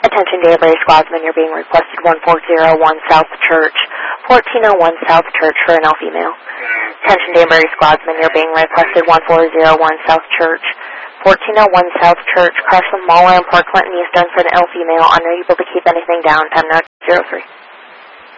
Attention Danbury Squadsman, you're being requested 1401 South Church, 1401 South Church for an L female. Attention Danbury Squadsman, you're being requested 1401 South Church, 1401 South Church, across from Mall and Park Clinton East End for an L female, unable to keep anything down, time now 03.